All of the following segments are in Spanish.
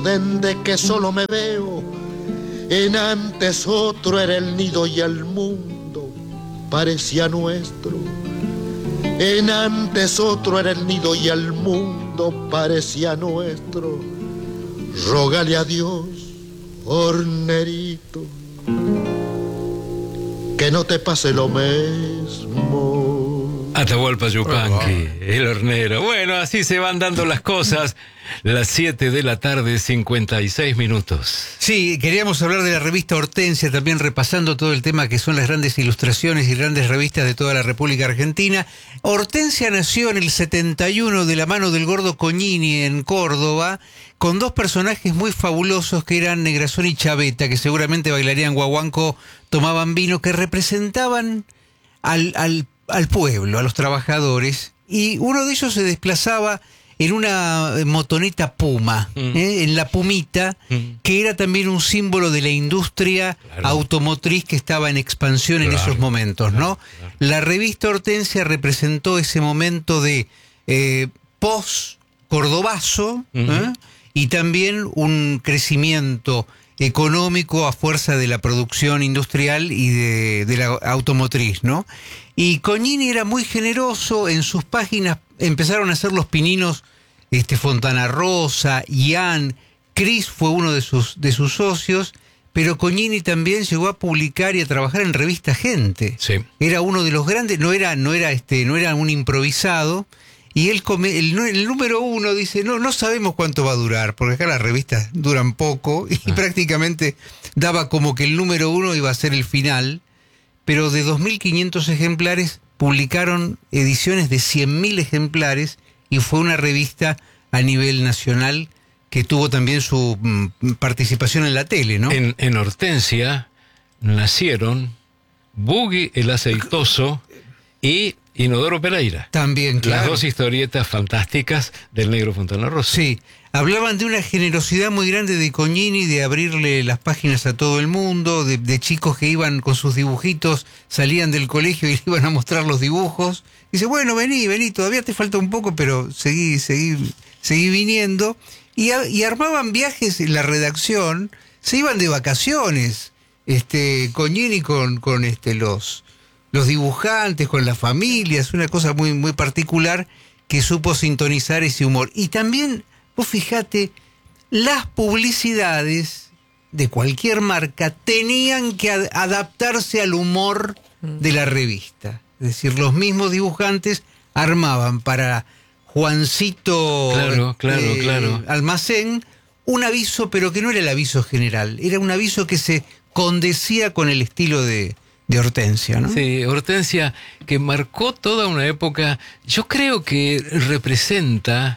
Desde que solo me veo, en antes otro era el nido y el mundo parecía nuestro. En antes otro era el nido y el mundo parecía nuestro. Rógale a Dios, hornerito, que no te pase lo mismo. Atahualpa Yupanqui, el hornero. Bueno, así se van dando las cosas. Las 7 de la tarde, 56 minutos. Sí, queríamos hablar de la revista Hortensia, también repasando todo el tema que son las grandes ilustraciones y grandes revistas de toda la República Argentina. Hortensia nació en el 71 de la mano del Gordo Cognini en Córdoba, con dos personajes muy fabulosos que eran Negrasón y Chaveta, que seguramente bailarían guaguanco, tomaban vino, que representaban al pueblo, a los trabajadores, y uno de ellos se desplazaba en una motoneta Puma, en la Pumita, que era también un símbolo de la industria automotriz que estaba en expansión en esos momentos, ¿no? La revista Hortensia representó ese momento de post-cordobazo, y también un crecimiento económico a fuerza de la producción industrial y de la automotriz, ¿no? Y Cognini era muy generoso, en sus páginas empezaron a hacer los pininos Fontana Rosa, Ian, Cris fue uno de sus socios, pero Cognini también llegó a publicar y a trabajar en revista Gente. Sí. Era uno de los grandes, no era un improvisado. Y él el número uno dice, no sabemos cuánto va a durar, porque acá las revistas duran poco, y prácticamente daba como que el número uno iba a ser el final, pero de 2.500 ejemplares publicaron ediciones de 100.000 ejemplares, y fue una revista a nivel nacional que tuvo también su participación en la tele, ¿no? En Hortensia nacieron Buggy el Aceitoso y Inodoro Pereira. También, claro. Las dos historietas fantásticas del Negro Fontana Rosa. Sí, hablaban de una generosidad muy grande de Cognini, de abrirle las páginas a todo el mundo, de chicos que iban con sus dibujitos, salían del colegio y iban a mostrar los dibujos. Dice, bueno, vení, todavía te falta un poco, pero seguí viniendo. Y armaban viajes en la redacción, se iban de vacaciones, Cognini con los dibujantes, con las familias, una cosa muy, muy particular que supo sintonizar ese humor. Y también, vos fijate, las publicidades de cualquier marca tenían que adaptarse al humor de la revista. Es decir, los mismos dibujantes armaban para Juancito claro. Almacén un aviso, pero que no era el aviso general, era un aviso que se condecía con el estilo de Hortensia, ¿no? Sí, Hortensia, que marcó toda una época, yo creo que representa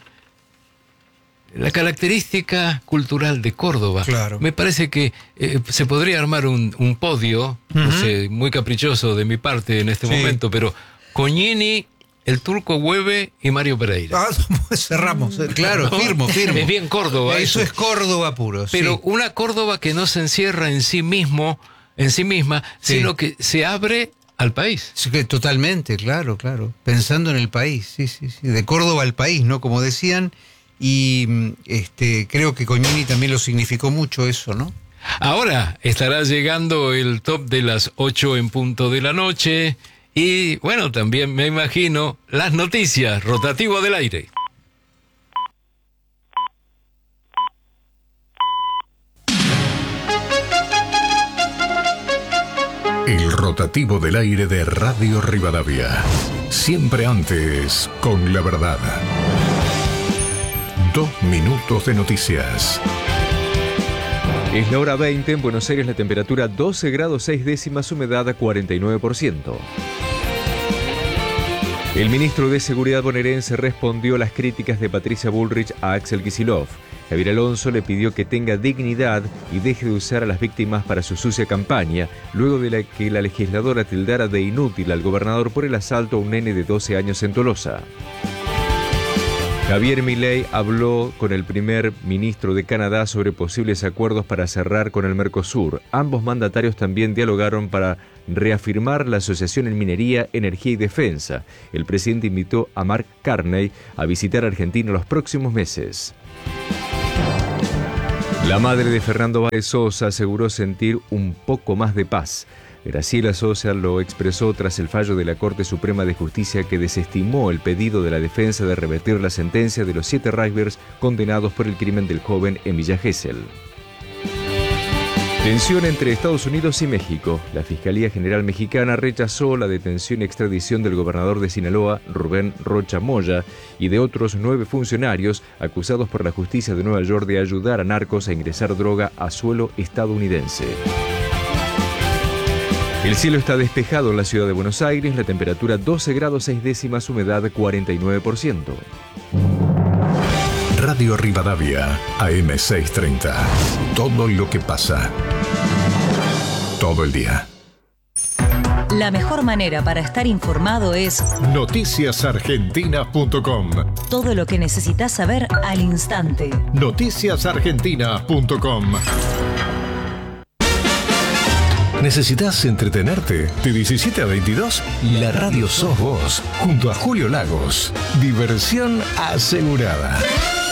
la característica cultural de Córdoba. Claro. Me parece que se podría armar un podio, no sé, muy caprichoso de mi parte en este momento, pero Cognini, el Turco Hueve y Mario Pereira. Cerramos, claro, firmo. Es bien Córdoba. Eso es Córdoba puro. Pero sí. una Córdoba que no se encierra en sí misma, sino que se abre al país. Sí, totalmente, claro. Pensando en el país, sí. De Córdoba al país, ¿no? Como decían, y creo que Cognini también lo significó mucho eso, ¿no? Ahora estará llegando el top de las 8 en punto de la noche. Y bueno, también me imagino las noticias, rotativo del aire. El rotativo del aire de Radio Rivadavia. Siempre antes, con la verdad. 2 minutos de noticias. Es la hora 20, en Buenos Aires la temperatura 12 grados 6 décimas, humedad a 49%. El ministro de Seguridad bonaerense respondió a las críticas de Patricia Bullrich a Axel Kicillof. Javier Alonso le pidió que tenga dignidad y deje de usar a las víctimas para su sucia campaña, luego de que la legisladora tildara de inútil al gobernador por el asalto a un nene de 12 años en Tolosa. Javier Milei habló con el primer ministro de Canadá sobre posibles acuerdos para cerrar con el Mercosur. Ambos mandatarios también dialogaron para reafirmar la asociación en minería, energía y defensa. El presidente invitó a Mark Carney a visitar Argentina los próximos meses. La madre de Fernando Báez Sosa aseguró sentir un poco más de paz. Graciela Sosa lo expresó tras el fallo de la Corte Suprema de Justicia que desestimó el pedido de la defensa de revertir la sentencia de los 7 rugbyers condenados por el crimen del joven en Villa Gesell. Tensión entre Estados Unidos y México. La Fiscalía General Mexicana rechazó la detención y extradición del gobernador de Sinaloa, Rubén Rocha Moya, y de otros 9 funcionarios acusados por la justicia de Nueva York de ayudar a narcos a ingresar droga a suelo estadounidense. El cielo está despejado en la ciudad de Buenos Aires, la temperatura 12 grados 6 décimas, humedad 49%. Radio Rivadavia, AM630. Todo lo que pasa. Todo el día. La mejor manera para estar informado es noticiasargentina.com. todo lo que necesitas saber al instante. noticiasargentina.com. ¿Necesitas entretenerte? De 17 a 22, la radio sos vos, junto a Julio Lagos. Diversión asegurada.